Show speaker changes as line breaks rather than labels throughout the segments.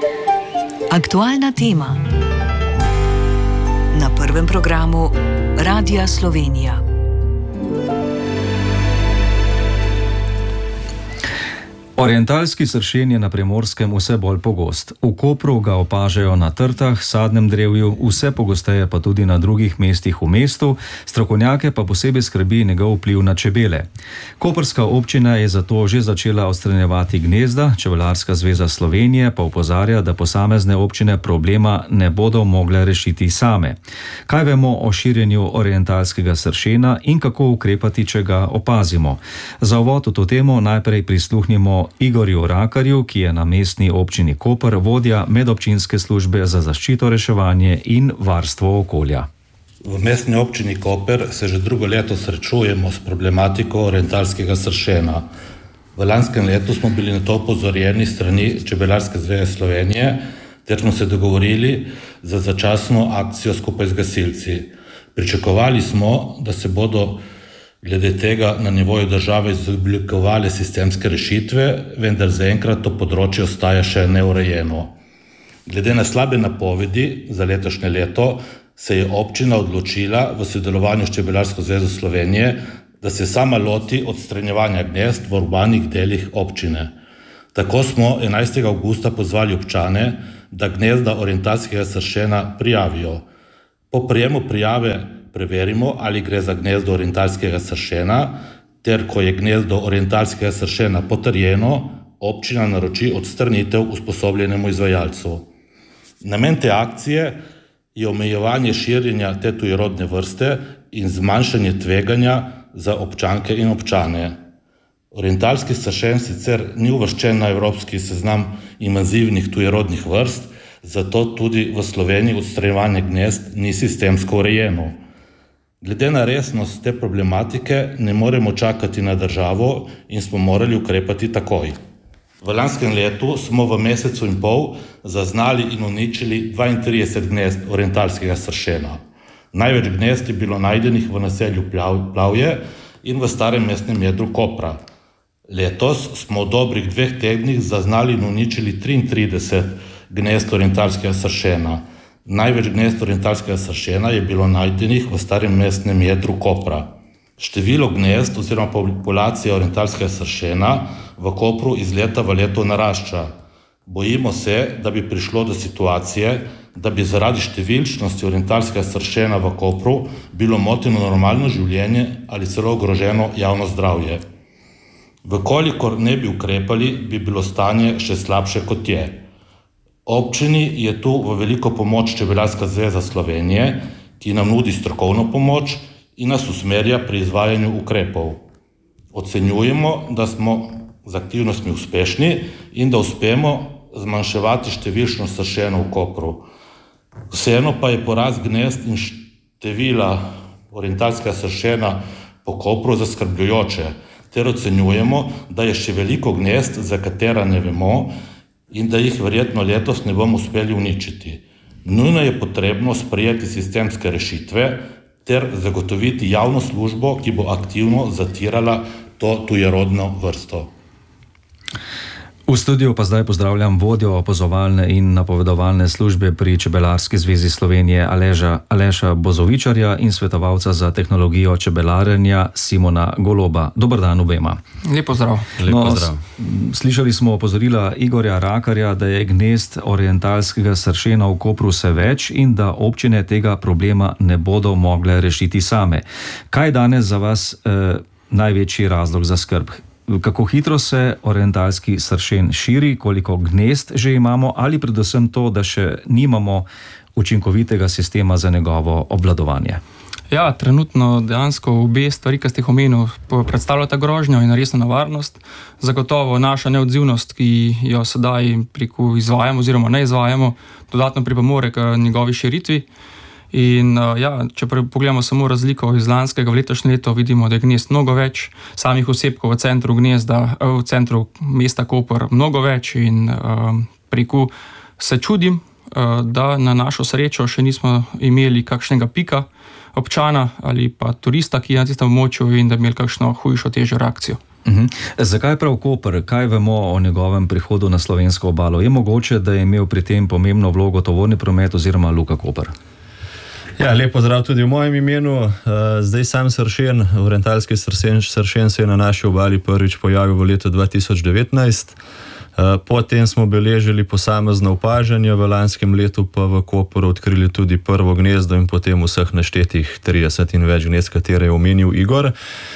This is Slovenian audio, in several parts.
Aktualna tema na prvem programu Radia Slovenija.
Orientalski sršen je na Primorskem vse bolj pogost. V Kopru ga opažajo na trtah, sadnem drevju, vse pogosteje pa tudi na drugih mestih v mestu, strokovnjake pa posebej skrbi njegov vpliv na čebele. Koprska občina je zato že začela odstranjevati gnezda, Čebelarska zveza Slovenije pa opozarja, da posamezne občine problema ne bodo mogle rešiti same. Kaj vemo o širjenju orientalskega sršena in kako ukrepati, če ga opazimo? Za uvod v to temo najprej prisluhnimo Igorju Rakarju, ki je na mestni občini Koper vodja medobčinske službe za zaščito, reševanje in varstvo okolja.
V mestni občini Koper se že drugo leto srečujemo s problematiko orientalskega sršena. V lanskem letu smo bili na to opozorjeni strani Čebelarske zveze Slovenije, ter smo se dogovorili za začasno akcijo skupaj z gasilci. Pričakovali smo, da se bodo glede tega na nivoju države izoblikovale sistemske rešitve, vendar zaenkrat to področje ostaja še neurejeno. Glede na slabe napovedi za letošnje leto se je občina odločila v sodelovanju s Čebelarsko zvezo Slovenije, da se sama loti odstranjevanja gnezd v urbanih delih občine. Tako smo 11. avgusta pozvali občane, da gnezda orientalskega sršena prijavijo. Po prejemu prijave preverimo, ali gre za gnezdo orientalskega sršena, ter ko je gnezdo orientalskega sršena potrjeno, občina naroči odstranitev usposobljenemu izvajalcu. Namen te akcije je omejevanje širjenja te tujerodne vrste in zmanjšanje tveganja za občanke in občane. Orientalski sršen sicer ni uvrščen na evropski seznam invazivnih tujerodnih vrst, zato tudi v Sloveniji odstranjevanje gnezd ni sistemsko urejeno. Glede na resnost te problematike ne moremo čakati na državo in smo morali ukrepati takoj. V lanskem letu smo v mesecu in pol zaznali in uničili 32 gnezd orientalskega sršena. Največ gnezd je bilo najdenih v naselju Plavje in v starem mestnem jedru Kopra. Letos smo v dobrih 2 tednih zaznali in uničili 33 gnezd orientalskega sršena. Največ gnezd orientalskega sršena je bilo najdenih v starem mestnem jedru Kopra. Število gnezd oziroma populacija orientalskega sršena v Kopru iz leta v leto narašča. Bojimo se, da bi prišlo do situacije, da bi zaradi številčnosti orientalskega sršena v Kopru bilo moteno normalno življenje ali celo ogroženo javno zdravje. Vkolikor ne bi ukrepali, bi bilo stanje še slabše kot je. Občini je tu v veliko pomoč Čebelarska zveza Slovenije, ki nam nudi strokovno pomoč in nas usmerja pri izvajanju ukrepov. Ocenjujemo, da smo z aktivnostmi uspešni in da uspemo zmanjševati številčnost sršena v Kopru. Vseeno pa je porast gnezd in števila orientalskega sršena po Kopru zaskrbljujoče, ter ocenjujemo, da je še veliko gnezd, za katera ne vemo, in da jih verjetno letos ne bomo uspeli uničiti. Nujno je potrebno sprejeti sistemske rešitve ter zagotoviti javno službo, ki bo aktivno zatirala to tujerodno vrsto.
V studiu pa zdaj pozdravljam vodjo opazovalne in napovedovalne službe pri Čebelarski zvezi Slovenije Aleša Bozovičarja in svetovalca za tehnologijo čebelarenja Simona Goloba. Dober dan obema.
Lep pozdrav.
Slišali smo opozorila Igorja Rakarja, da je gnezd orientalskega sršena v Kopru vse več in da občine tega problema ne bodo mogle rešiti same. Kaj je danes za vas največji razlog za skrb? Kako hitro se orientalski sršen širi, koliko gnezd že imamo ali predvsem to, da še nimamo učinkovitega sistema za njegovo obvladovanje?
Ja, trenutno dejansko obe stvari, ki ste jih omenil, predstavljata grožnjo in resno nevarnost. Zagotovo naša neodzivnost, ki jo sedaj preko izvajamo oziroma ne izvajamo, dodatno pripomore k njegovi širitvi. In če pogledamo samo razliko iz lanskega v letošnje leto, vidimo, da je gnezd mnogo več, samih osebkov v centru mesta Koper mnogo več in preko se čudim, da na našo srečo še nismo imeli kakšnega pika občana ali pa turista, ki je na tistem območju in da bi imeli kakšno hujšo, težjo reakcijo.
Zakaj prav Koper? Kaj vemo o njegovem prihodu na slovensko obalo? Je mogoče, da je imel pri tem pomembno vlogo tovorni promet oziroma Luka Koper?
Ja, lep pozdrav tudi v mojem imenu. Zdaj sam sršen, orientalski sršen se je na naši obali prvič pojavil v letu 2019. Potem smo beležili posamezno opažanje, v lanskem letu pa v Koperu odkrili tudi prvo gnezdo in potem vseh naštetih 30 in več gnezd, katere je omenil Igor.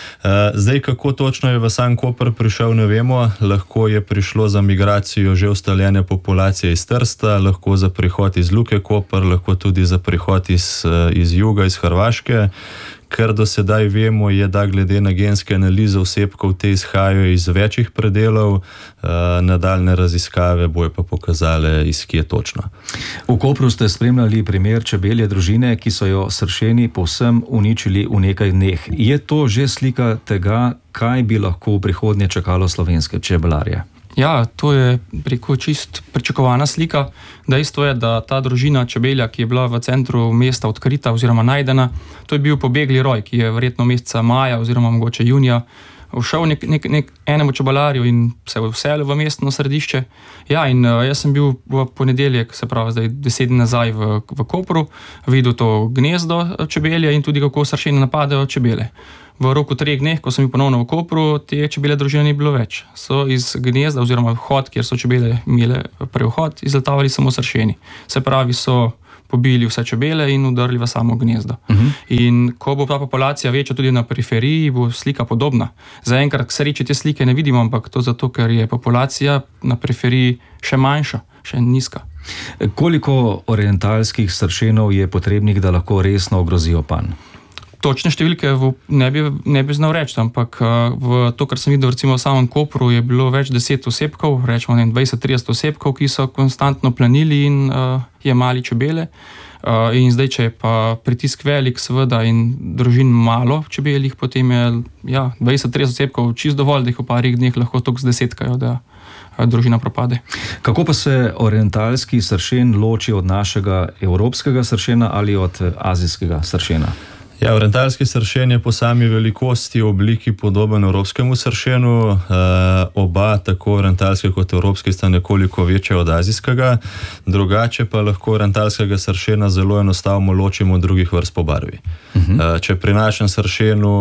Zdaj, kako točno je v sam Koper prišel, ne vemo. Lahko je prišlo za migracijo že ustaljene populacije iz Trsta, lahko za prihod iz Luke Koper, lahko tudi za prihod iz juga, iz Hrvaške. Kar do sedaj vemo, je, da glede na genske analize osebkov te izhajajo iz večjih predelov, nadaljne raziskave bojo pa pokazale, iz kje točno.
V Kopru ste spremljali primer čebelje družine, ki so jo sršeni povsem uničili v nekaj dneh. Je to že slika tega, kaj bi lahko v prihodnje čakalo slovenske čebelarje?
Ja, to je preko čist pričakovana slika. Dejstvo je, da ta družina čebelja, ki je bila v centru mesta odkrita oziroma najdena, to je bil pobegli roj, ki je verjetno meseca maja oziroma mogoče junija všel enemu čebelarju in se vselil v mestno središče. Ja, in jaz sem bil v ponedeljek, se pravi zdaj 10 dni nazaj v Kopru, videl to gnezdo čebelje in tudi kako sršeni napadajo čebele. V roku 3 dneh, ko sem bil ponovno v Kopru, te čebele družine ni bilo več. So iz gnezda oziroma vhod, kjer so čebele imele prehod, izletavali samo sršeni. Se pravi, so pobili vse čebele in udrli v samo gnezdo. In ko bo ta populacija večja tudi na periferiji, bo slika podobna. Zaenkrat k sreči te slike ne vidimo, ampak to zato, ker je populacija na periferiji še manjša, še nizka.
Koliko orientalskih sršenov je potrebnih, da lahko resno ogrozijo panj?
Točne številke ne bi znal reči, ampak v to, kar sem videl recimo v samem Kopru, je bilo več 10 osebkov, rečemo 20-30 osebkov, ki so konstantno planili in jemali čebele. In zdaj, če je pa pritisk velik seveda in družin malo čebeljih, potem je 20-30 osebkov čist dovolj, da jih v parih dneh lahko toliko zdesetkajo, da družina propade.
Kako pa se orientalski sršen loči od našega evropskega sršena ali od azijskega sršena?
Ja, orientalski sršen je po sami velikosti, obliki podoben evropskemu sršenu. Oba, tako orientalski kot evropski, sta nekoliko večja od azijskega. Drugače pa lahko orientalskega sršena zelo enostavno ločimo od drugih vrst po barvi. Če pri našem sršenu,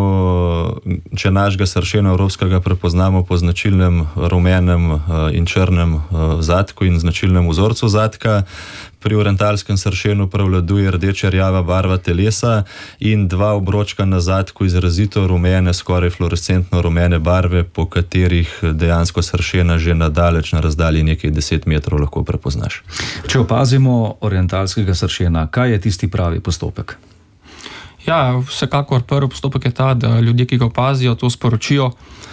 če našega sršena evropskega prepoznamo po značilnem rumenem in črnem zadku in značilnem vzorcu zadka, pri orientalskem sršenu prevladuje rdeče-rjava barva telesa in 2 obročka na zadku izrazito rumene, skoraj fluorescentno rumene barve, po katerih dejansko sršena že nadaleč na razdalji nekaj 10 metrov lahko prepoznaš.
Če opazimo orientalskega sršena, kaj je tisti pravi postopek?
Ja, vsekakor prvi postopek je ta, da ljudje, ki ga opazijo, to sporočijo,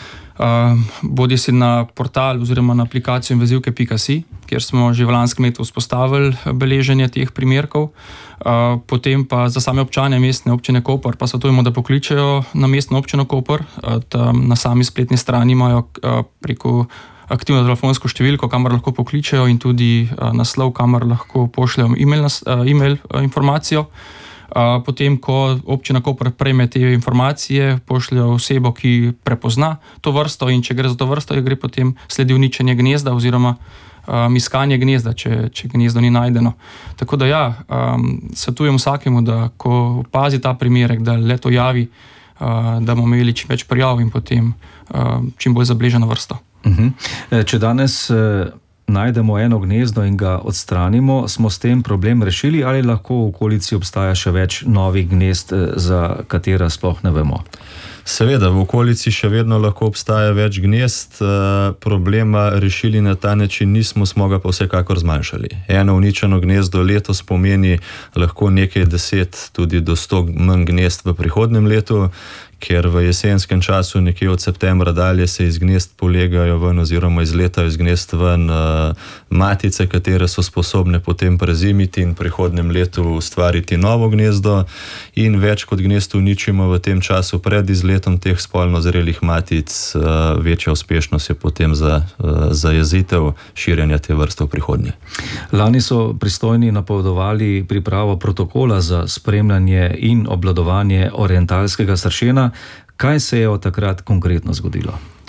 bodi si na portal oziroma na aplikacijo invezivke.si, kjer smo že v lanskem letu vzpostavili beleženje teh primerkov. Potem pa za same občane mestne občine Koper pa svetujemo, da pokličejo na mestno občino Koper. Tam na sami spletni strani imajo preko aktivno telefonsko številko, kamor lahko pokličejo, in tudi naslov, kamor lahko pošljajo e-mail informacijo. Potem, ko občina Koper prejme te informacije, pošljajo osebo, ki prepozna to vrsto, in če gre za to vrsto, gre potem sledi uničenje gnezda oziroma iskanje gnezda, če gnezdo ni najdeno. Tako da svetujem vsakemu, da ko opazi ta primerek, da le to javi, da bomo imeli čim več prijav in potem čim bolj zabeleženo vrsto.
Če danes najdemo eno gnezdo in ga odstranimo, smo s tem problem rešili ali lahko v okolici obstaja še več novih gnezd, za katera sploh ne vemo?
Seveda, v okolici še vedno lahko obstaja več gnezd, problema rešili na ta način nismo, smo ga pa vsekakor zmanjšali. Eno uničeno gnezdo letos pomeni lahko nekaj 10, tudi do 100 manj gnezd v prihodnjem letu, ker v jesenskem času, nekje od septembra dalje, se iz gnezd polegajo ven oziroma izletajo iz gnezd ven matice, katere so sposobne potem prezimiti in v prihodnjem letu ustvariti novo gnezdo, in več kot gnezd uničimo v tem času pred izletom teh spolno zrelih matic, večja uspešnost je potem za zajezitev širjenja te vrste v prihodnje.
Lani so pristojni napovedovali pripravo protokola za spremljanje in obvladovanje orientalskega sršena. Kaj se je od takrat konkretno zgodilo?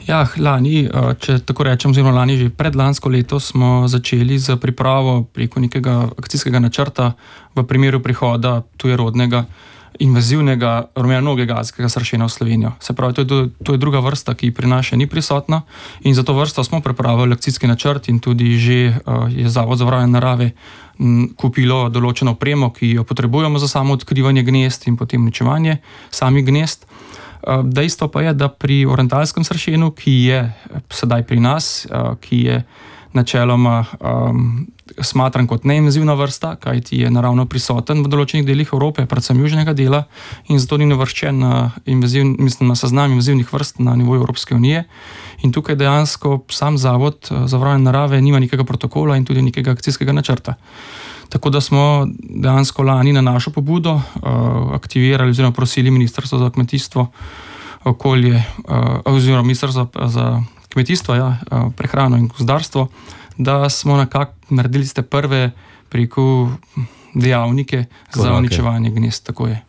Ja, lani, če tako rečem, oziroma lani že predlansko leto smo začeli z pripravo preko nekega akcijskega načrta v primeru prihoda tujerodnega invazivnega rumenonogega azijskega sršena v Slovenijo. Se pravi, to je druga vrsta, ki pri nas še ni prisotna, in za to vrsto smo pripravili akcijski načrt in tudi že je Zavod za varovanje narave kupilo določeno opremo, ki jo potrebujemo za samo odkrivanje gnezd in potem uničevanje samih gnezd. Dejstvo pa je, da pri orientalskem sršenu, ki je sedaj pri nas, ki je načeloma smatran kot neinvazivna vrsta, kajti je naravno prisoten v določenih delih Evrope, predvsem južnega dela, in zato ni uvrščen na seznam invazivnih vrst na nivoju Evropske unije. In tukaj dejansko sam Zavod za varovanje narave nima nekega protokola in tudi nekega akcijskega načrta. Tako da smo dejansko lani na našo pobudo aktivirali oziroma prosili Ministrstvo za kmetijstvo, okolje oziroma Ministrstvo za kmetijstvo, prehrano in gozdarstvo, da smo nekako naredili ste prve preko dejavnike za uničevanje gnezd. Tako je.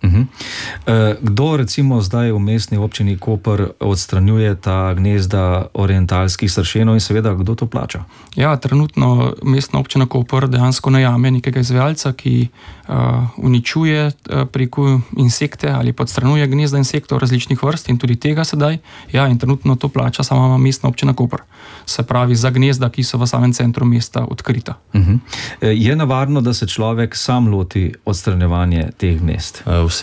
Kdo recimo zdaj v mestni občini Koper odstranjuje ta gnezda orientalskih sršenov in seveda kdo to plača?
Ja, trenutno mestna občina Koper dejansko najame nekega izvajalca, ki uničuje preko insekte ali odstranjuje gnezda insektov različnih vrst in tudi tega sedaj. Ja, in trenutno to plača sama mestna občina Koper. Se pravi za gnezda, ki so v samem centru mesta odkrita.
Je nevarno, da se človek sam loti odstranjevanje teh gnezd?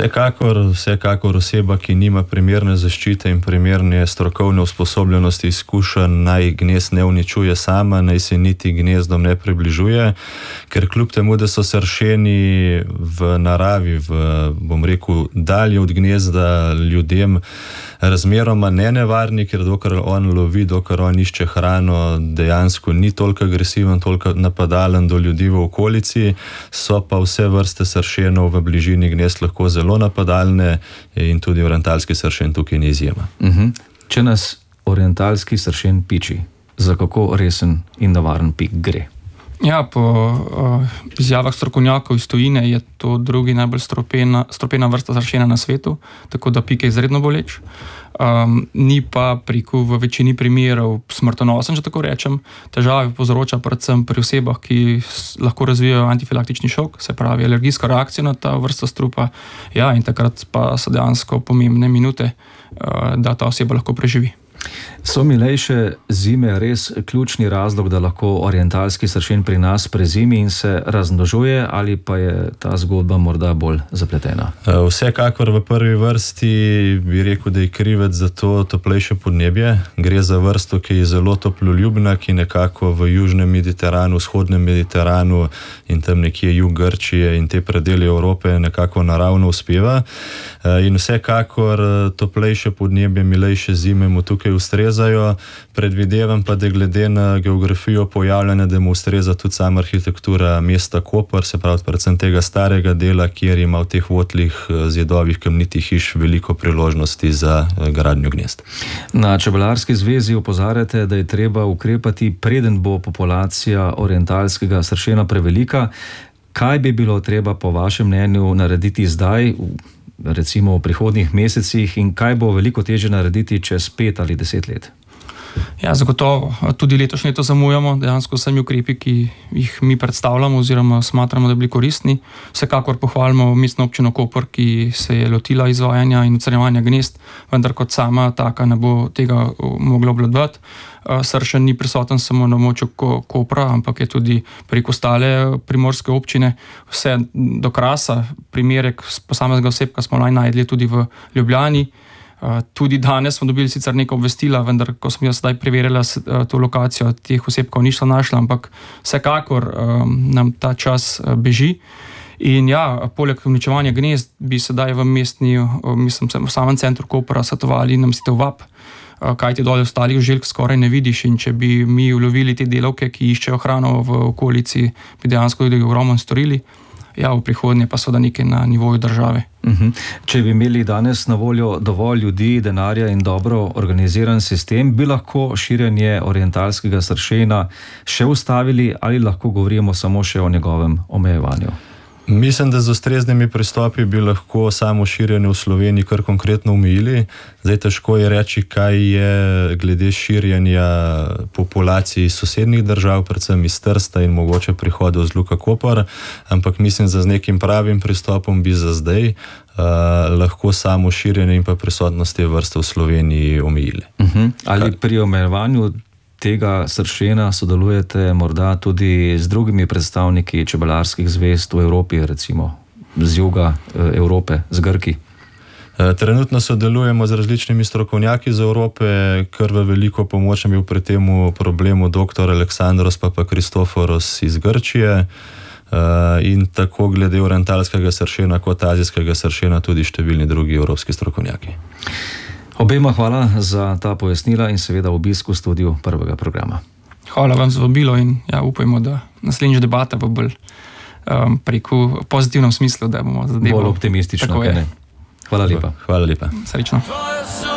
Vsekakor oseba, ki nima primerne zaščite in primerne strokovne usposobljenosti, izkušenj, naj gnezd ne uničuje sama, naj se niti gnezdom ne približuje, ker kljub temu, da so sršeni v naravi, bom rekel, dalje od gnezda ljudem razmeroma nenevarni, ker dokler on lovi, dokler on išče hrano, dejansko ni toliko agresiven, toliko napadalen do ljudi v okolici, so pa vse vrste sršenov v bližini gnezd lahko zelo napadalne in tudi orientalski sršen tukaj ni izjema.
Če nas orientalski sršen piči, za kako resen in nevaren pik gre?
Ja, po izjavah strokovnjakov iz tujine je to drugi najbolj stropena vrsta sršena na svetu, tako da pik je izredno boleč. Ni pa v večini primerov smrtonosen, če tako rečem. Težave povzroča predvsem pri osebah, ki lahko razvijajo antifilaktični šok, se pravi alergijsko reakcijo na ta vrsta strupa. Ja, in takrat pa so dejansko pomembne minute, da ta oseba lahko preživi.
So milejše zime res ključni razlog, da lahko orientalski sršen pri nas prezimi in se razmnožuje, ali pa je ta zgodba morda bolj zapletena?
Vsekakor v prvi vrsti bi rekel, da je krivec za to toplejše podnebje. Gre za vrsto, ki je zelo toploljubna, ki nekako v južnem Mediteranu, vzhodnem Mediteranu in tam nekje jug Grčije in te predeli Evrope nekako naravno uspeva. In vsekakor toplejše podnebje, milejše zime mu tukaj ustrezajo. Predvidevam pa, da glede na geografijo pojavljanja, da mu ustreza tudi sama arhitektura mesta Koper, se pravi predvsem tega starega dela, kjer ima v teh votlih zidovih kamnitih hiš veliko priložnosti za gradnjo gnezd.
Na Čebelarski zvezi opozarjate, da je treba ukrepati, preden bo populacija orientalskega sršena prevelika. Kaj bi bilo treba po vašem mnenju narediti zdaj, recimo v prihodnjih mesecih, in kaj bo veliko težje narediti čez 5 ali 10 let?
Ja, zagotovo. Tudi letošnje leto zamujamo, dejansko vsemi ukrepi, ki jih mi predstavljamo oziroma smatramo, da bi bili koristni. Vsekakor pohvalimo mestno občino Koper, ki se je lotila izvajanja in odstranjevanja gnezd, vendar kot sama taka ne bo tega mogla obvladovati. Sršen ni prisoten samo na območju Kopra, ampak je tudi preko ostale primorske občine. Vse do Krasa, primerek posameznega osebka smo lani najdli tudi v Ljubljani. Tudi danes smo dobili sicer neka obvestila, vendar ko sem jaz zdaj preverila to lokacijo, teh osebkov nisem našla, ampak vsekakor nam ta čas beži. In ja, poleg uničevanja gnezd bi sedaj v samem centru Kopra svetovali namestitev vap, kajti dole ostalih želk skoraj ne vidiš, in če bi mi ulovili te delavke, ki iščejo hrano v okolici, bi dejansko tudi ogromno storili. Ja, v prihodnje pa seveda nekaj na nivoju države.
Če bi imeli danes na voljo dovolj ljudi, denarja in dobro organiziran sistem, bi lahko širjenje orientalskega sršena še ustavili ali lahko govorimo samo še o njegovem omejevanju?
Mislim, da z ustreznimi pristopi bi lahko samo širjenje v Sloveniji kar konkretno omejili. Zdaj težko je reči, kaj je glede širjenja populacij iz sosednjih držav, predvsem iz Trsta in mogoče prihodov z Luke Koper, ampak mislim, da z nekim pravim pristopom bi za zdaj lahko samo širjenje in pa prisotnost te vrste v Sloveniji omejili.
Ali pri omejevanju tega sršena sodelujete morda tudi z drugimi predstavniki čebelarskih zvez v Evropi, recimo z juga Evrope, z Grki?
Trenutno sodelujemo z različnimi strokovnjaki iz Evrope, kar v veliko pomoč je bil pri temu problemu dr. Aleksandros pa Kristoforos iz Grčije in tako glede orientalskega sršena kot azijskega sršena tudi številni drugi evropski strokovnjaki.
Obema hvala za ta pojasnila in seveda obisk v studiu prvega programa.
Hvala vam za vabilo in upajmo, da naslednja debata bo bolj preko pozitivnem smislu, da bomo zadevo
bolj optimistično. Hvala lepa.
Hvala lepa.
Srečno.